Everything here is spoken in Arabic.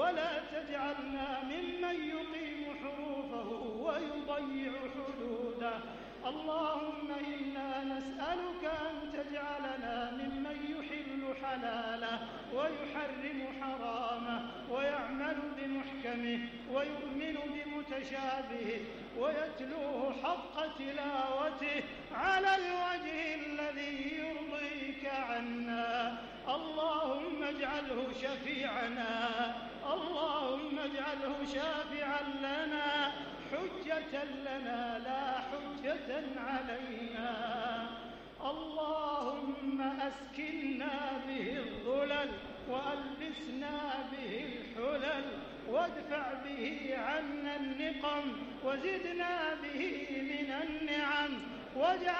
ولا تجعلنا ممن يقيم حروفه ويضيع حدوده. اللهم إنا نسألك أن تجعلنا ممن يحل حلاله ويحرم حرامه ويعمل بمحكمه ويؤمن بمتشابهه ويتلوه حق تلاوته على الوجه الذي يرضيك عنا. اللهم اجعله شفيعنا، اللهم اجعله شافعا لنا، حجة لنا لا حجة علينا. اللهم أسكننا به الظلل وألبسنا به الحلل وادفع به عنا النقم وزدنا به من النعم واجعل